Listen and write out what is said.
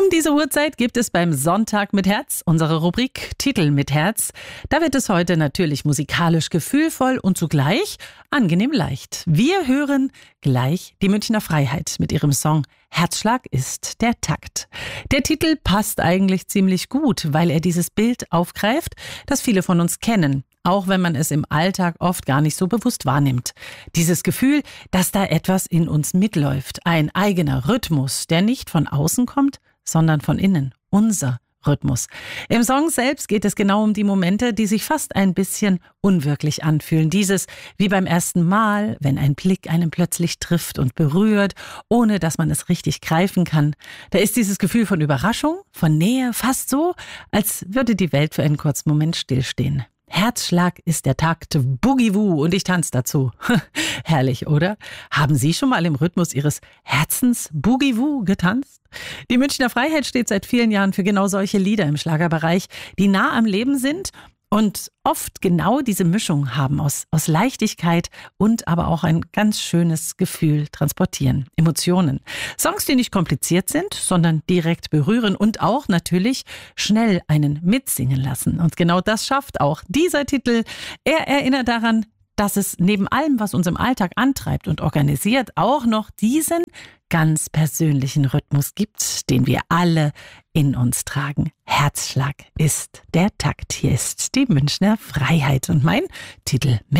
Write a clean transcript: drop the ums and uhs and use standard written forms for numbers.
Um diese Uhrzeit gibt es beim Sonntag mit Herz unsere Rubrik Titel mit Herz. Da wird es heute natürlich musikalisch gefühlvoll und zugleich angenehm leicht. Wir hören gleich die Münchner Freiheit mit ihrem Song Herzschlag ist der Takt. Der Titel passt eigentlich ziemlich gut, weil er dieses Bild aufgreift, das viele von uns kennen, auch wenn man es im Alltag oft gar nicht so bewusst wahrnimmt. Dieses Gefühl, dass da etwas in uns mitläuft, ein eigener Rhythmus, der nicht von außen kommt, sondern von innen, unser Rhythmus. Im Song selbst geht es genau um die Momente, die sich fast ein bisschen unwirklich anfühlen. Dieses wie beim ersten Mal, wenn ein Blick einen plötzlich trifft und berührt, ohne dass man es richtig greifen kann. Da ist dieses Gefühl von Überraschung, von Nähe, fast so, als würde die Welt für einen kurzen Moment stillstehen. Herzschlag ist der Takt, Boogie-Woo und ich tanze dazu. Herrlich, oder? Haben Sie schon mal im Rhythmus Ihres Herzens Boogie-Woo getanzt? Die Münchner Freiheit steht seit vielen Jahren für genau solche Lieder im Schlagerbereich, die nah am Leben sind und oft genau diese Mischung haben aus Leichtigkeit und aber auch ein ganz schönes Gefühl transportieren, Emotionen. Songs, die nicht kompliziert sind, sondern direkt berühren und auch natürlich schnell einen mitsingen lassen. Und genau das schafft auch dieser Titel. Er erinnert daran, dass es neben allem, was uns im Alltag antreibt und organisiert, auch noch diesen ganz persönlichen Rhythmus gibt, den wir alle in uns tragen. Herzschlag ist der Takt. Hier ist die Münchner Freiheit und mein Titel mit